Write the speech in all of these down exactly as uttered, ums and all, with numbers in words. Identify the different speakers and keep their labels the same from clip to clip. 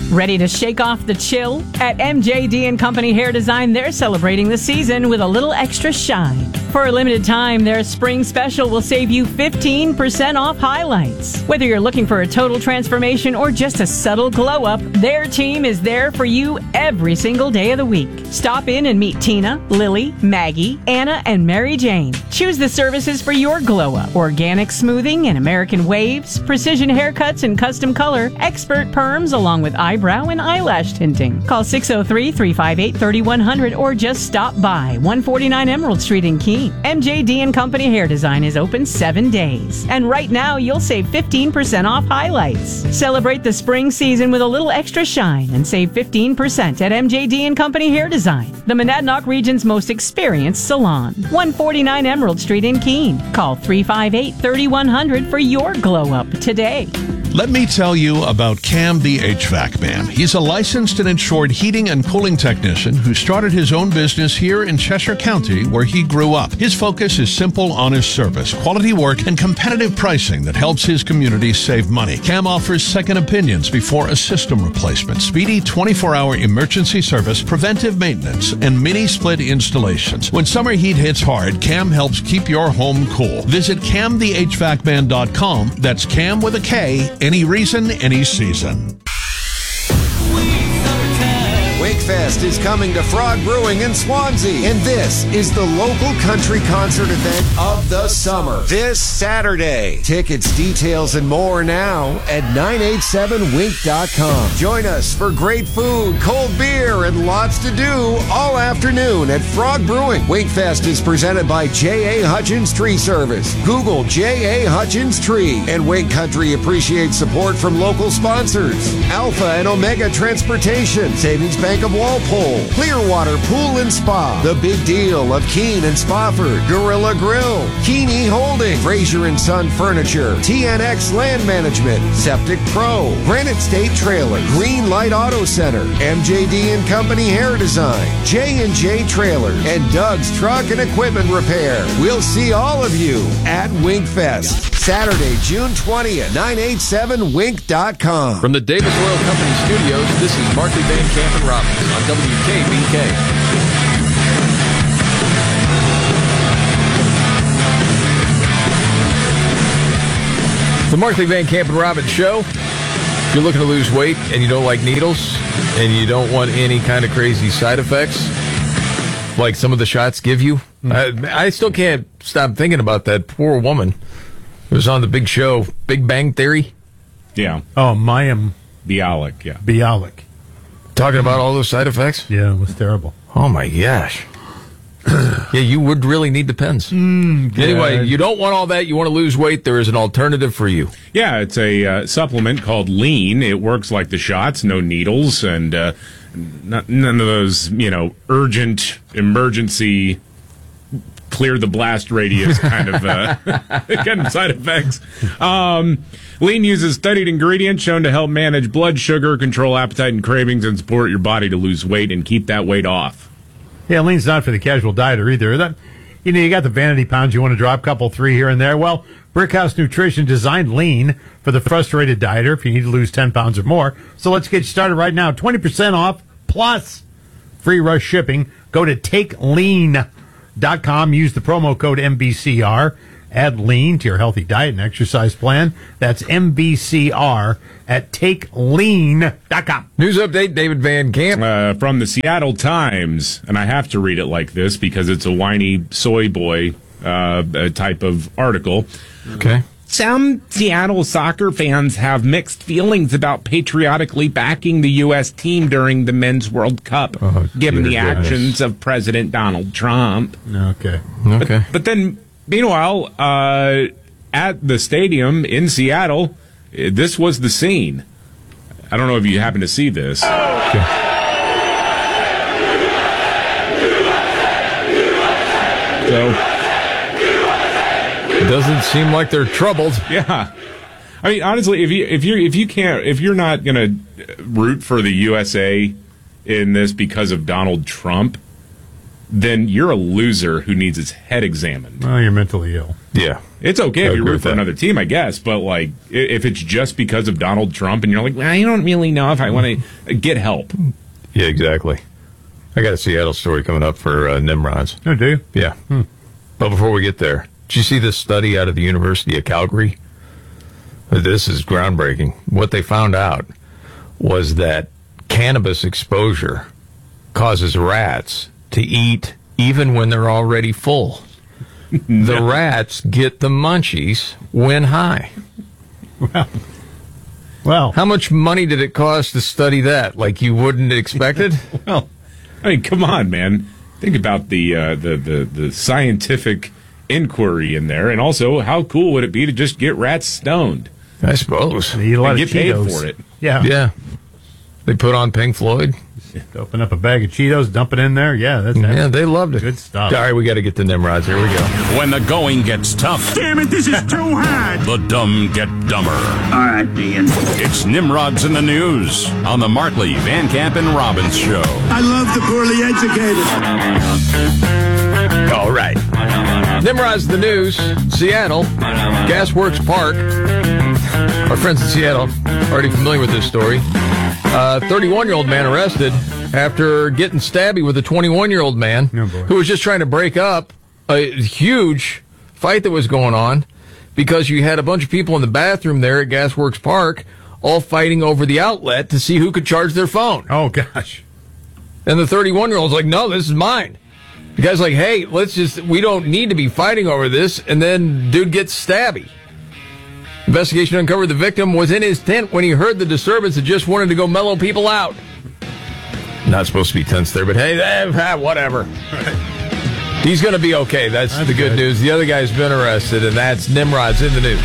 Speaker 1: Ready to shake off the chill? At M J D and Company Hair Design, they're celebrating the season with a little extra shine. For a limited time, their spring special will save you fifteen percent off highlights. Whether you're looking for a total transformation or just a subtle glow up, their team is there for you every single day of the week. Stop in and meet Tina, Lily, Maggie, Anna, and Mary Jane. Choose the services for your glow up: organic smoothing and American waves, precision haircuts and custom color, expert perms along with eyebrow and eyelash tinting. Call six oh three, three five eight, three one zero zero or just stop by one forty-nine Emerald Street in Keene. M J D and Company Hair Design is open seven days. And right now, you'll save fifteen percent off highlights. Celebrate the spring season with a little extra shine and save fifteen percent at M J D and Company Hair Design, the Monadnock region's most experienced salon. one forty-nine Emerald Street in Keene. Call three five eight, three one zero zero for your glow up today.
Speaker 2: Let me tell you about Cam the H V A C Man. He's a licensed and insured heating and cooling technician who started his own business here in Cheshire County, where he grew up. His focus is simple, honest service, quality work, and competitive pricing that helps his community save money. Cam offers second opinions before a system replacement, speedy twenty-four hour emergency service, preventive maintenance, and mini split installations. When summer heat hits hard, Cam helps keep your home cool. Visit cam the h v a c man dot com. That's Cam with a K. Any reason, any season.
Speaker 3: Wakefest is coming to Frog Brewing in Swansea, and this is the local country concert event of the summer. This Saturday. Tickets, details, and more now at nine eight seven wink dot com. Join us for great food, cold beer, and lots to do all afternoon at Frog Brewing. Wakefest is presented by J A. Hutchins Tree Service. Google J A. Hutchins Tree, and Wake Country appreciates support from local sponsors: Alpha and Omega Transportation, Savings Bank of Walpole, Clearwater Pool and Spa, The Big Deal of Keene and Spofford, Gorilla Grill, Keeney Holding, Fraser and Son Furniture, T N X Land Management, Septic Pro, Granite State Trailer, Green Light Auto Center, M J D and Company Hair Design, J and J Trailer, and Doug's Truck and Equipment Repair. We'll see all of you at Winkfest, Saturday, June twentieth, nine eight seven wink dot com.
Speaker 4: From the Davis Oil Company studios, this is Markley Van Camp and Robbins on W K B K. The Markley Van Camp and Robbins Show. If you're looking to lose weight and you don't like needles and you don't want any kind of crazy side effects like some of the shots give you, mm. I, I still can't stop thinking about that poor woman who was on the big show, Big Bang Theory.
Speaker 5: Yeah.
Speaker 6: Oh, Mayim
Speaker 5: Bialik, yeah.
Speaker 6: Bialik.
Speaker 4: Talking about all those side effects?
Speaker 6: Yeah, it was terrible.
Speaker 4: Oh, my gosh. Yeah, you would really need the pens.
Speaker 6: Mm,
Speaker 4: anyway, you don't want all that. You want to lose weight. There is an alternative for you.
Speaker 5: Yeah, it's a uh, supplement called Lean. It works like the shots, no needles, and uh, not, none of those, you know, urgent, emergency, clear the blast radius kind of uh, kind of side effects. Um, Lean uses studied ingredients shown to help manage blood sugar, control appetite and cravings, and support your body to lose weight and keep that weight off.
Speaker 6: Yeah, Lean's not for the casual dieter either. That, you know, you got the vanity pounds you want to drop, a couple, three here and there. Well, Brickhouse Nutrition designed Lean for the frustrated dieter if you need to lose ten pounds or more. So let's get you started right now. twenty percent off plus free rush shipping. Go to take lean dot com. Use the promo code M B C R. Add Lean to your healthy diet and exercise plan. That's M B C R at take lean dot com.
Speaker 4: News update, David Van Camp.
Speaker 5: Uh, from the Seattle Times, and I have to read it like this because it's a whiny soy boy uh, type of article.
Speaker 4: Okay.
Speaker 5: Some Seattle soccer fans have mixed feelings about patriotically backing the U S team during the Men's World Cup,
Speaker 6: oh,
Speaker 5: given the
Speaker 6: goodness.
Speaker 5: actions of President Donald Trump.
Speaker 6: Okay.
Speaker 4: Okay.
Speaker 5: But, but then, meanwhile, uh, at the stadium in Seattle, this was the scene. I don't know if you happen to see this.
Speaker 6: Okay.
Speaker 5: So...
Speaker 4: It doesn't seem like they're troubled.
Speaker 5: Yeah, I mean, honestly, if you if you if you can't if you're not gonna root for the U S A in this because of Donald Trump, then you're a loser who needs his head examined.
Speaker 6: Well, you're mentally ill.
Speaker 4: Yeah.
Speaker 5: It's okay
Speaker 4: I
Speaker 5: if you
Speaker 4: agree
Speaker 5: root
Speaker 4: with
Speaker 5: for
Speaker 4: that.
Speaker 5: another team, I guess, but like i- if it's just because of Donald Trump and you're like, well, I don't really know if I want to get help.
Speaker 4: Yeah, exactly. I got a Seattle story coming up for uh, Nimrods.
Speaker 6: Oh, do you?
Speaker 4: Yeah. But before we get there, did you see this study out of the University of Calgary? This is groundbreaking. What they found out was that cannabis exposure causes rats to eat even when they're already full. The rats get the munchies when high.
Speaker 6: Well,
Speaker 4: How much money did it cost to study that? Like you wouldn't expect it?
Speaker 5: Well, I mean, come on, man. Think about the uh, the, the the scientific inquiry in there, and also how cool would it be to just get rats stoned
Speaker 4: I suppose.
Speaker 6: they eat a lot
Speaker 5: and
Speaker 6: of
Speaker 5: get paid
Speaker 6: Cheetos.
Speaker 5: for it?
Speaker 6: Yeah.
Speaker 4: Yeah. They put on Pink Floyd.
Speaker 6: Open up a bag of Cheetos, dump it in there. Yeah, that's, that's
Speaker 4: Yeah, they loved it.
Speaker 6: good stuff.
Speaker 4: All right, we got to get to Nimrods. Here we go.
Speaker 7: When the going gets tough,
Speaker 8: Damn it, this is too hard.
Speaker 7: the dumb get dumber.
Speaker 8: All right, Dean.
Speaker 7: It's Nimrods in the News on the Markley, Van Camp, and Robbins Show.
Speaker 8: I love the poorly educated.
Speaker 4: All right. Nimrod's the news. Seattle, Gasworks Park. Our friends in Seattle already familiar with this story. Uh, thirty-one-year-old man arrested after getting stabby with a twenty-one-year-old man
Speaker 6: Oh, boy.
Speaker 4: who was just trying to break up a huge fight that was going on because you had a bunch of people in the bathroom there at Gasworks Park all fighting over the outlet to see who could charge their phone.
Speaker 6: Oh, gosh.
Speaker 4: And the thirty-one-year-old's like, no, this is mine. The guy's like, hey, let's just, we don't need to be fighting over this. And then dude gets stabby. Investigation uncovered the victim was in his tent when he heard the disturbance and just wanted to go mellow people out. Not supposed to be tense there, but hey, eh, whatever. He's going to be okay. That's,
Speaker 6: That's
Speaker 4: the good,
Speaker 6: good.
Speaker 4: news. The other guy's been arrested, and that's Nimrod's in the news.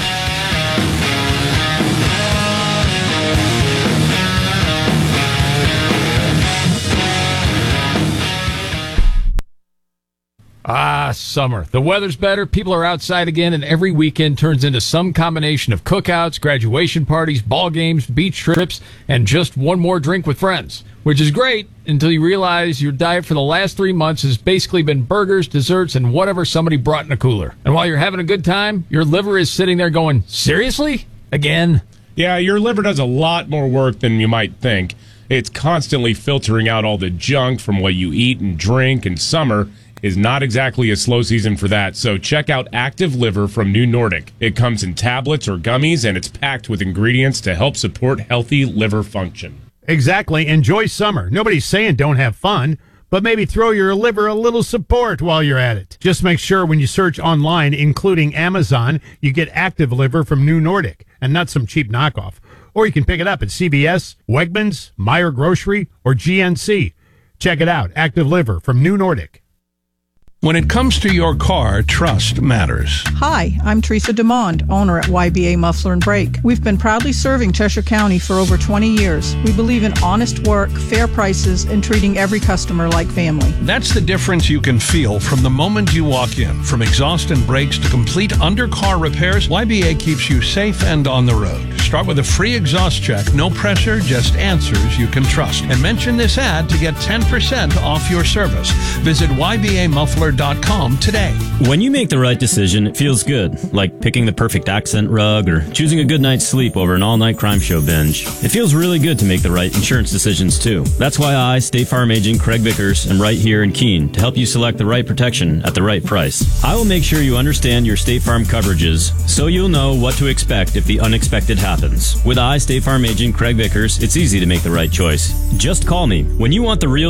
Speaker 9: Ah, summer. The weather's better, people are outside again, and every weekend turns into some combination of cookouts, graduation parties, ball games, beach trips, and just one more drink with friends. Which is great until you realize your diet for the last three months has basically been burgers, desserts, and whatever somebody brought in a cooler. And while you're having a good time, your liver is sitting there going, seriously? Again?
Speaker 10: Yeah, your liver does a lot more work than you might think. It's constantly filtering out all the junk from what you eat and drink, and summer is not exactly a slow season for that. So check out Active Liver from New Nordic. It comes in tablets or gummies, and it's packed with ingredients to help support healthy liver function.
Speaker 6: Exactly. Enjoy summer. Nobody's saying don't have fun, but maybe throw your liver a little support while you're at it. Just make sure when you search online, including Amazon, you get Active Liver from New Nordic and not some cheap knockoff. Or you can pick it up at C V S, Wegmans, Meijer Grocery, or G N C. Check it out. Active Liver from New Nordic.
Speaker 2: When it comes to your car, trust matters.
Speaker 11: Hi, I'm Teresa DeMond, owner at Y B A Muffler and Brake. We've been proudly serving Cheshire County for over twenty years. We believe in honest work, fair prices, and treating every customer like family.
Speaker 2: That's the difference you can feel from the moment you walk in. From exhaust and brakes to complete under-car repairs, Y B A keeps you safe and on the road. Start with a free exhaust check. No pressure, just answers you can trust. And mention this ad to get ten percent off your service. Visit Y B A muffler dot com today.
Speaker 12: When you make the right decision, it feels good, like picking the perfect accent rug or choosing a good night's sleep over an all-night crime show binge. It feels really good to make the right insurance decisions, too. That's why I, State Farm agent Craig Vickers, am right here in Keene to help you select the right protection at the right price. I will make sure you understand your State Farm coverages so you'll know what to expect if the unexpected happens. With I, State Farm agent Craig Vickers, it's easy to make the right choice. Just call me. When you want the real